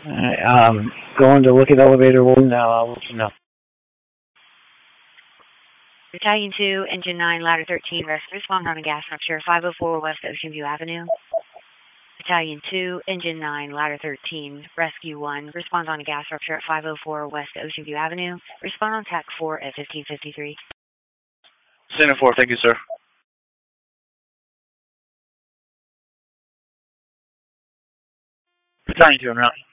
Alright, going to look at elevator 1 now. I'll let you know. Battalion 2, Engine 9, Ladder 13, respond on a gas rupture, 504 West Ocean View Avenue. Battalion 2, Engine 9, Ladder 13, Rescue 1, respond on a gas rupture at 504 West Ocean View Avenue. Respond on TAC 4 at 1553. Center 4, thank you, sir. Battalion 2, en route.